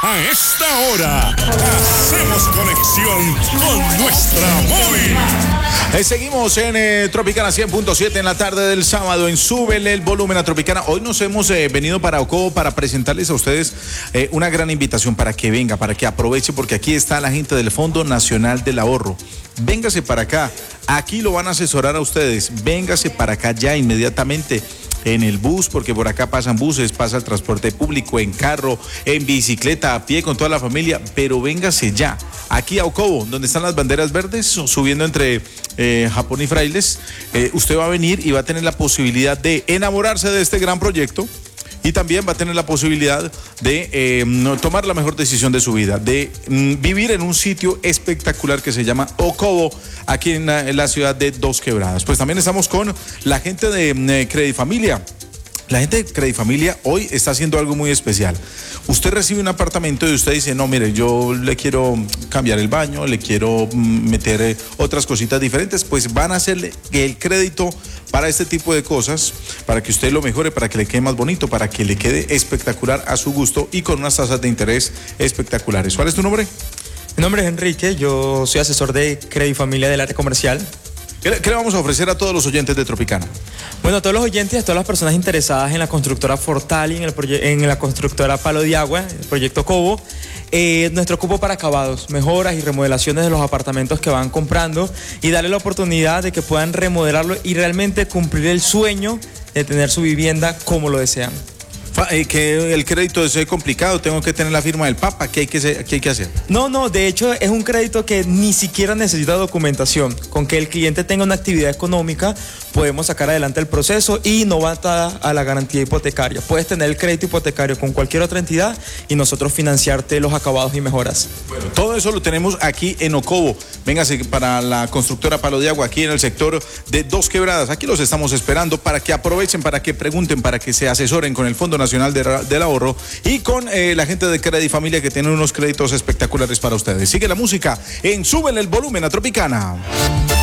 A esta hora hacemos conexión con nuestra móvil. Seguimos en Tropicana 100.7 en la tarde del sábado en Súbele el Volumen a Tropicana. Hoy nos hemos venido para Ocovo para presentarles a ustedes una gran invitación para que venga, para que aproveche, porque aquí está la gente del Fondo Nacional del Ahorro. Véngase para acá, aquí lo van a asesorar a ustedes. Véngase para acá ya inmediatamente. En el bus, porque por acá pasan buses, pasa el transporte público, en carro, en bicicleta, a pie, con toda la familia, pero véngase ya, aquí a Ocovo, donde están las banderas verdes, subiendo entre Japón y Frailes. Usted va a venir y va a tener la posibilidad de enamorarse de este gran proyecto. Y también va a tener la posibilidad de tomar la mejor decisión de su vida, de vivir en un sitio espectacular que se llama Ocovo, aquí en la ciudad de Dos Quebradas. Pues también estamos con la gente de Credifamilia. La gente de Credifamilia hoy está haciendo algo muy especial. Usted recibe un apartamento y usted dice, no, mire, yo le quiero cambiar el baño, le quiero meter otras cositas diferentes, pues van a hacerle el crédito para este tipo de cosas, para que usted lo mejore, para que le quede más bonito, para que le quede espectacular a su gusto y con unas tasas de interés espectaculares. ¿Cuál es tu nombre? Mi nombre es Enrique, yo soy asesor de Credifamilia del área comercial. ¿Qué le vamos a ofrecer a todos los oyentes de Tropicana? Bueno, a todos los oyentes, a todas las personas interesadas en la constructora Fortali, en la constructora Palo de Agua, el proyecto Ocovo, nuestro cupo para acabados, mejoras y remodelaciones de los apartamentos que van comprando y darle la oportunidad de que puedan remodelarlo y realmente cumplir el sueño de tener su vivienda como lo desean. Que el crédito es complicado, tengo que tener la firma del Papa, ¿qué hay que hacer? No, de hecho es un crédito que ni siquiera necesita documentación. Con que el cliente tenga una actividad económica, podemos sacar adelante el proceso y no va atada a la garantía hipotecaria. Puedes tener el crédito hipotecario con cualquier otra entidad y nosotros financiarte los acabados y mejoras. Bueno, todo eso lo tenemos aquí en Ocovo. Véngase para la constructora Palo de Agua, aquí en el sector de Dos Quebradas. Aquí los estamos esperando para que aprovechen, para que pregunten, para que se asesoren con el Fondo Nacional del Ahorro y con la gente de Credifamilia, que tienen unos créditos espectaculares para ustedes. Sigue la música en Súbele el Volumen a Tropicana.